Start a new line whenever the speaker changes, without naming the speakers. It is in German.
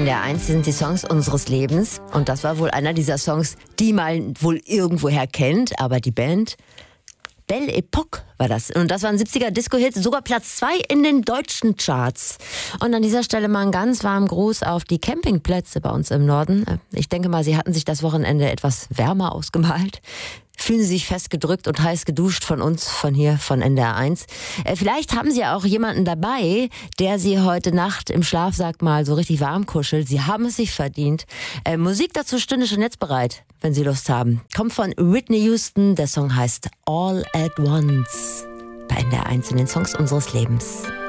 NDR 1 sind die Songs unseres Lebens. Und das war wohl einer dieser Songs, die man wohl irgendwoher kennt. Aber die Band Belle Epoque war das. Und das war ein 70er Disco-Hit, sogar Platz 2 in den deutschen Charts. Und an dieser Stelle mal einen ganz warmen Gruß auf die Campingplätze bei uns im Norden. Ich denke mal, Sie hatten sich das Wochenende etwas wärmer ausgemalt. Fühlen Sie sich festgedrückt und heiß geduscht von uns, von hier, von NDR 1. Vielleicht haben Sie ja auch jemanden dabei, der Sie heute Nacht im Schlafsack mal so richtig warm kuschelt. Sie haben es sich verdient. Musik dazu stünde schon jetzt bereit, wenn Sie Lust haben. Kommt von Whitney Houston, der Song heißt All at Once. Bei NDR 1 in den Songs unseres Lebens.